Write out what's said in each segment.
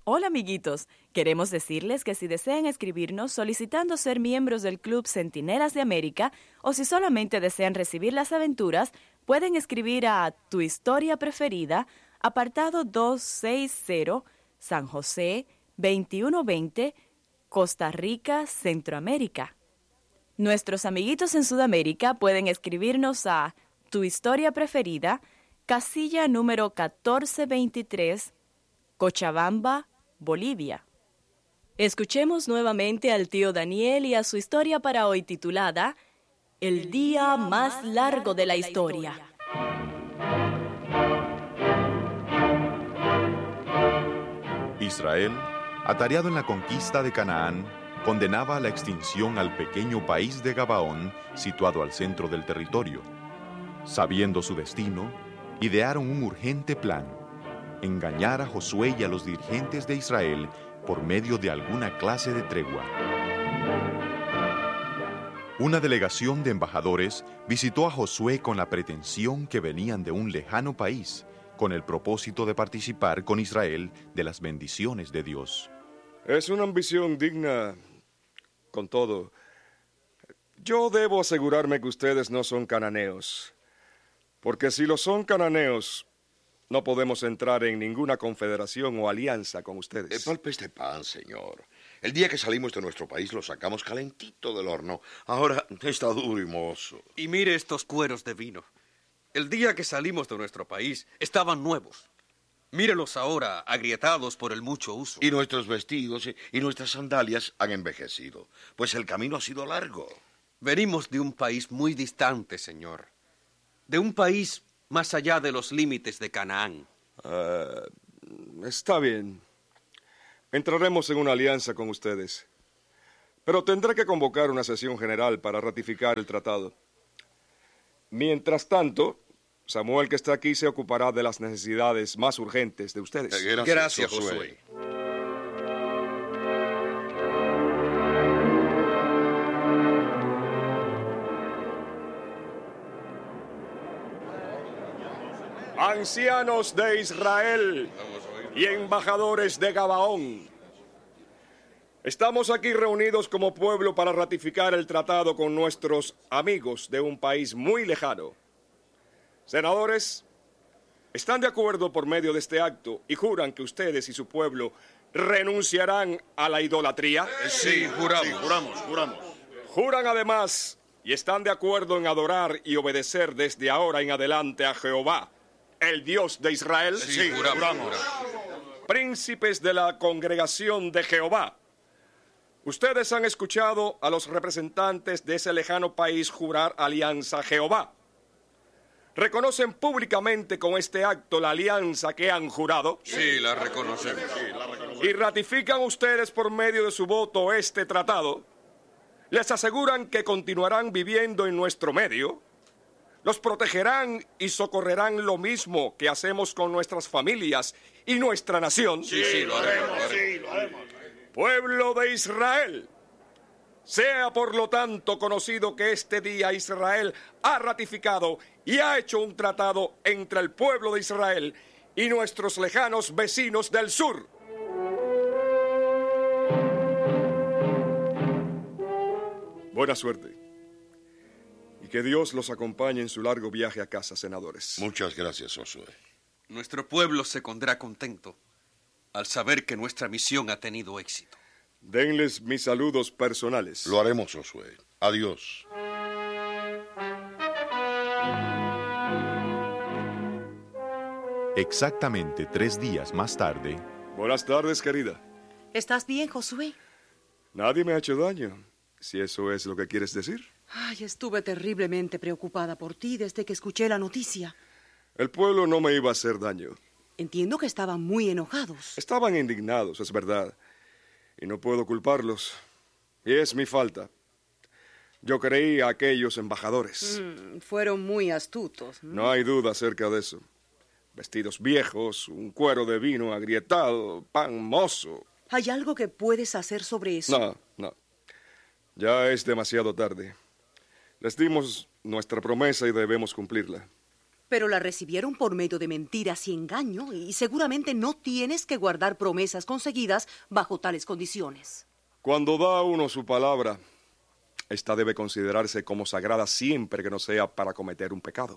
Hola amiguitos, queremos decirles que si desean escribirnos solicitando ser miembros del Club Centinelas de América o si solamente desean recibir las aventuras, pueden escribir a Tu Historia Preferida, apartado 260, San José, 2120, Costa Rica, Centroamérica. Nuestros amiguitos en Sudamérica pueden escribirnos a Tu Historia Preferida, casilla número 1423, Cochabamba, Bolivia. Escuchemos nuevamente al tío Daniel y a su historia para hoy titulada El día más largo de la historia. Israel, atareado en la conquista de Canaán, condenaba a la extinción al pequeño país de Gabaón, situado al centro del territorio. Sabiendo su destino, idearon un urgente plan: engañar a Josué y a los dirigentes de Israel por medio de alguna clase de tregua. Una delegación de embajadores visitó a Josué con la pretensión que venían de un lejano país, con el propósito de participar con Israel de las bendiciones de Dios. Es una ambición digna. Con todo, yo debo asegurarme que ustedes no son cananeos, porque si lo son cananeos, no podemos entrar en ninguna confederación o alianza con ustedes. Palpe este pan, señor. El día que salimos de nuestro país lo sacamos calentito del horno. Ahora está duro y mozo. Y mire estos cueros de vino. El día que salimos de nuestro país estaban nuevos. Mírelos ahora, agrietados por el mucho uso. Y nuestros vestidos y nuestras sandalias han envejecido, pues el camino ha sido largo. Venimos de un país muy distante, señor. De un país más allá de los límites de Canaán. Está bien. Entraremos en una alianza con ustedes. Pero tendré que convocar una sesión general para ratificar el tratado. Mientras tanto, Samuel, que está aquí, se ocupará de las necesidades más urgentes de ustedes. Gracias, Josué. Ancianos de Israel y embajadores de Gabaón, estamos aquí reunidos como pueblo para ratificar el tratado con nuestros amigos de un país muy lejano. Senadores, ¿están de acuerdo por medio de este acto y juran que ustedes y su pueblo renunciarán a la idolatría? Sí, juramos. ¿Juran además y están de acuerdo en adorar y obedecer desde ahora en adelante a Jehová, el Dios de Israel? Sí, juramos. Príncipes de la congregación de Jehová, ustedes han escuchado a los representantes de ese lejano país jurar alianza a Jehová. ¿Reconocen públicamente con este acto la alianza que han jurado? Sí, la reconocemos. ¿Y ratifican ustedes por medio de su voto este tratado? ¿Les aseguran que continuarán viviendo en nuestro medio? ¿Los protegerán y socorrerán lo mismo que hacemos con nuestras familias y nuestra nación? Sí, lo haremos. Pueblo de Israel, sea por lo tanto conocido que este día Israel ha ratificado y ha hecho un tratado entre el pueblo de Israel y nuestros lejanos vecinos del sur. Buena suerte. Y que Dios los acompañe en su largo viaje a casa, senadores. Muchas gracias, Josué. Nuestro pueblo se pondrá contento al saber que nuestra misión ha tenido éxito. Denles mis saludos personales. Lo haremos, Josué. Adiós. Exactamente 3 días más tarde. Buenas tardes, querida. ¿Estás bien, Josué? Nadie me ha hecho daño, si eso es lo que quieres decir. Ay, estuve terriblemente preocupada por ti desde que escuché la noticia. El pueblo no me iba a hacer daño. Entiendo que estaban muy enojados. Estaban indignados, es verdad. Y no puedo culparlos. Y es mi falta. Yo creí a aquellos embajadores. Fueron muy astutos. No hay duda acerca de eso. Vestidos viejos, un cuero de vino agrietado, pan mozo. ¿Hay algo que puedes hacer sobre eso? No. Ya es demasiado tarde. Les dimos nuestra promesa y debemos cumplirla. Pero la recibieron por medio de mentiras y engaño, y seguramente no tienes que guardar promesas conseguidas bajo tales condiciones. Cuando da uno su palabra, esta debe considerarse como sagrada siempre que no sea para cometer un pecado.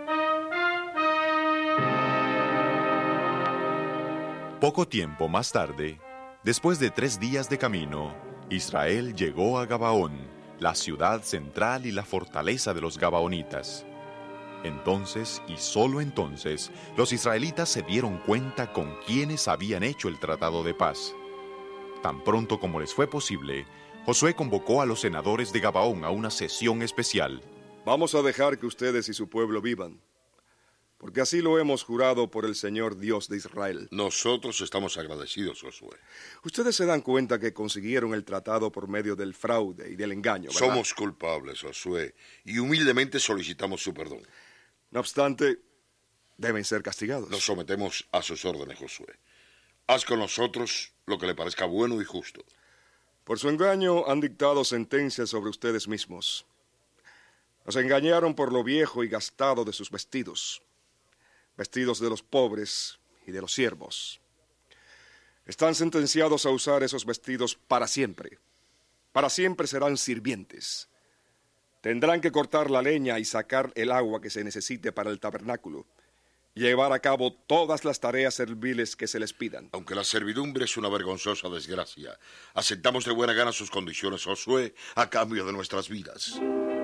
Poco tiempo más tarde, después de 3 días de camino, Israel llegó a Gabaón, la ciudad central y la fortaleza de los gabaonitas. Entonces, y solo entonces, los israelitas se dieron cuenta con quiénes habían hecho el tratado de paz. Tan pronto como les fue posible, Josué convocó a los senadores de Gabaón a una sesión especial. Vamos a dejar que ustedes y su pueblo vivan, porque así lo hemos jurado por el Señor Dios de Israel. Nosotros estamos agradecidos, Josué. Ustedes se dan cuenta que consiguieron el tratado por medio del fraude y del engaño, ¿verdad? Somos culpables, Josué, y humildemente solicitamos su perdón. No obstante, deben ser castigados. Nos sometemos a sus órdenes, Josué. Haz con nosotros lo que le parezca bueno y justo. Por su engaño han dictado sentencias sobre ustedes mismos. Nos engañaron por lo viejo y gastado de sus vestidos de los pobres y de los siervos. Están sentenciados a usar esos vestidos para siempre. Para siempre serán sirvientes. Tendrán que cortar la leña y sacar el agua que se necesite para el tabernáculo, y llevar a cabo todas las tareas serviles que se les pidan. Aunque la servidumbre es una vergonzosa desgracia, aceptamos de buena gana sus condiciones, Josué, a cambio de nuestras vidas.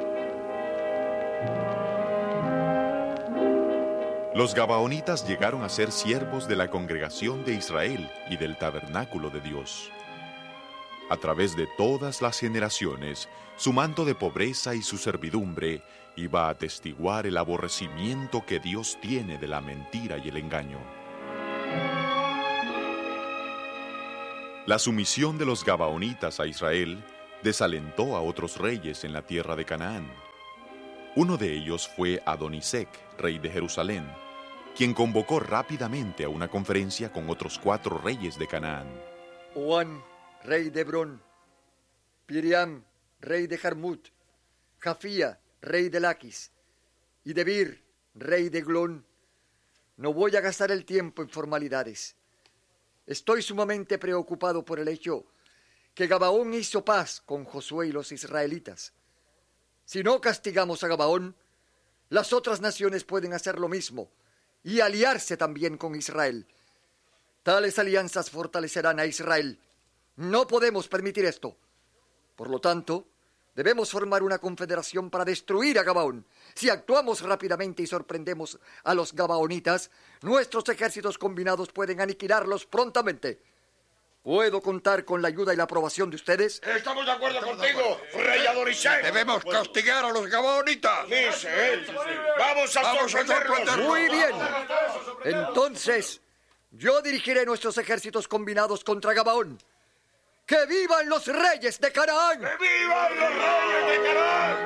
Los gabaonitas llegaron a ser siervos de la congregación de Israel y del tabernáculo de Dios. A través de todas las generaciones, su manto de pobreza y su servidumbre iba a atestiguar el aborrecimiento que Dios tiene de la mentira y el engaño. La sumisión de los gabaonitas a Israel desalentó a otros reyes en la tierra de Canaán. Uno de ellos fue Adonisec, rey de Jerusalén, quien convocó rápidamente a una conferencia con otros 4 reyes de Canaán. Oán, rey de Hebrón, Piriam, rey de Jarmut, Jafía, rey de Laquis, y Debir, rey de Glón. No voy a gastar el tiempo en formalidades. Estoy sumamente preocupado por el hecho que Gabaón hizo paz con Josué y los israelitas. Si no castigamos a Gabaón, las otras naciones pueden hacer lo mismo y aliarse también con Israel. Tales alianzas fortalecerán a Israel. No podemos permitir esto. Por lo tanto, debemos formar una confederación para destruir a Gabaón. Si actuamos rápidamente y sorprendemos a los gabaonitas, nuestros ejércitos combinados pueden aniquilarlos prontamente. ¿Puedo contar con la ayuda y la aprobación de ustedes? Estamos de acuerdo contigo, rey Adonisec. Debemos castigar a los gabaonitas. Dice él. Vamos a sorprenderlos. Muy bien. Entonces, yo dirigiré nuestros ejércitos combinados contra Gabaón. ¡Que vivan los reyes de Canaán! ¡Que vivan los reyes de Canaán!